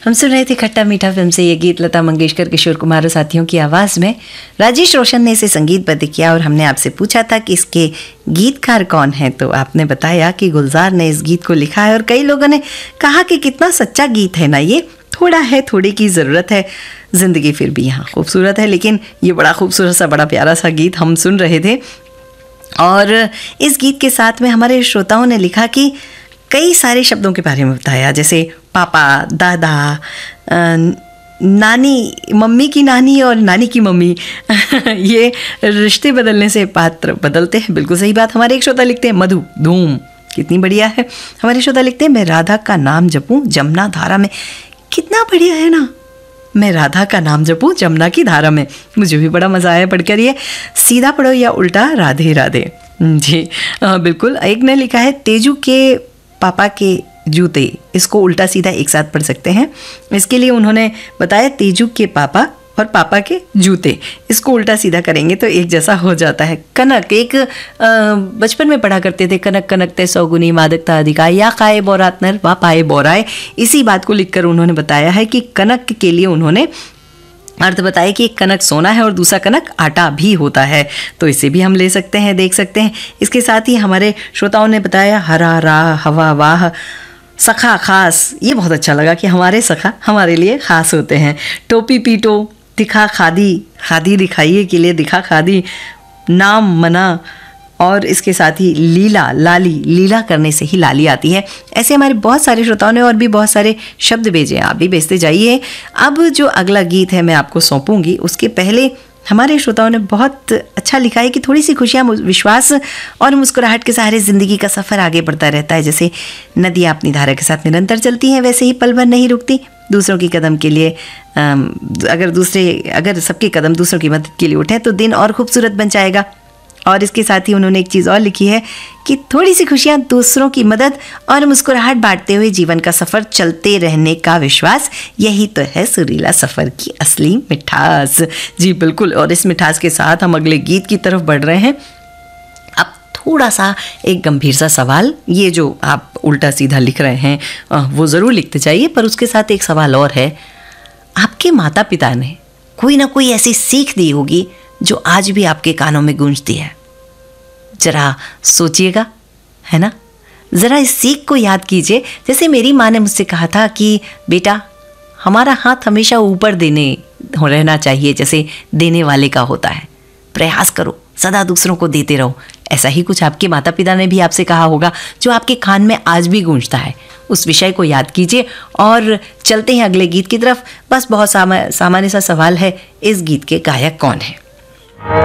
हम सुन रहे थे खट्टा मीठा फिल्म से ये गीत लता मंगेशकर, किशोर कुमार और साथियों की आवाज़ में। राजेश रोशन ने इसे संगीतबद्ध किया और हमने आपसे पूछा था कि इसके गीतकार कौन है, तो आपने बताया कि गुलजार ने इस गीत को लिखा है। और कई लोगों ने कहा कि कितना सच्चा गीत है ना ये, थोड़ा है थोड़ी की ज़रूरत है, ज़िंदगी फिर भी यहाँ खूबसूरत है। लेकिन ये बड़ा खूबसूरत सा, बड़ा प्यारा सा गीत हम सुन रहे थे। और इस गीत के साथ में हमारे श्रोताओं ने लिखा कि कई सारे शब्दों के बारे में बताया, जैसे पापा, दादा, नानी, मम्मी की नानी और नानी की मम्मी ये रिश्ते बदलने से पात्र बदलते हैं। बिल्कुल सही बात। हमारे एक श्रोता लिखते हैं मधु धूम, कितनी बढ़िया है। हमारे श्रोता लिखते हैं मैं राधा का नाम जपूं जमुना धारा में, कितना बढ़िया है ना, मैं राधा का नाम जपूं जमुना की धारा में। मुझे भी बड़ा मज़ा आया पढ़कर ये। सीधा पढ़ो या उल्टा राधे राधे जी बिल्कुल। एक ने लिखा है तेजू के पापा के जूते, इसको उल्टा सीधा एक साथ पढ़ सकते हैं। इसके लिए उन्होंने बताया तेजू के पापा और पापा के जूते, इसको उल्टा सीधा करेंगे तो एक जैसा हो जाता है। कनक, एक बचपन में पढ़ा करते थे, कनक कनकते सौगुनी मादकता अधिका या खाए बोरात नर वा पाए बोराए। इसी बात को लिखकर उन्होंने बताया है कि कनक के लिए उन्होंने अर्थ बताया कि एक कनक सोना है और दूसरा कनक आटा भी होता है, तो इसे भी हम ले सकते हैं, देख सकते हैं। इसके साथ ही हमारे श्रोताओं ने बताया हरा राह हवा वाह सखा खास, ये बहुत अच्छा लगा कि हमारे सखा हमारे लिए खास होते हैं। टोपी पीटो, दिखा खादी, खादी दिखाइए के लिए दिखा खादी, नाम मना, और इसके साथ ही लीला, लाली, लीला करने से ही लाली आती है। ऐसे हमारे बहुत सारे श्रोताओं ने और भी बहुत सारे शब्द भेजे, आप भी भेजते जाइए। अब जो अगला गीत है मैं आपको सौंपूंगी, उसके पहले हमारे श्रोताओं ने बहुत अच्छा लिखा है कि थोड़ी सी खुशियाँ, विश्वास और मुस्कुराहट के सहारे ज़िंदगी का सफ़र आगे बढ़ता रहता है। जैसे नदियाँ अपनी धारा के साथ निरंतर चलती हैं, वैसे ही पल भर नहीं रुकती। दूसरों की कदम के लिए अगर सबके कदम दूसरों की मदद के लिए उठे तो दिन और खूबसूरत बन जाएगा। और इसके साथ ही उन्होंने एक चीज़ और लिखी है कि थोड़ी सी खुशियाँ, दूसरों की मदद और मुस्कुराहट बांटते हुए जीवन का सफ़र चलते रहने का विश्वास, यही तो है सुरीला सफ़र की असली मिठास। जी बिल्कुल। और इस मिठास के साथ हम अगले गीत की तरफ बढ़ रहे हैं। अब थोड़ा सा एक गंभीर सा सवाल, ये जो आप उल्टा सीधा लिख रहे हैं वो ज़रूर लिखते जाइए, पर उसके साथ एक सवाल और है। आपके माता पिता ने कोई ना कोई ऐसी सीख दी होगी जो आज भी आपके कानों में गूंजती है। जरा सोचिएगा, है ना, ज़रा इस सीख को याद कीजिए। जैसे मेरी माँ ने मुझसे कहा था कि बेटा हमारा हाथ हमेशा ऊपर रहना चाहिए, जैसे देने वाले का होता है। प्रयास करो, सदा दूसरों को देते रहो। ऐसा ही कुछ आपके माता पिता ने भी आपसे कहा होगा जो आपके कान में आज भी गूंजता है। उस विषय को याद कीजिए और चलते हैं अगले गीत की तरफ। बस बहुत सामान्य सा सवाल है, इस गीत के गायक कौन है?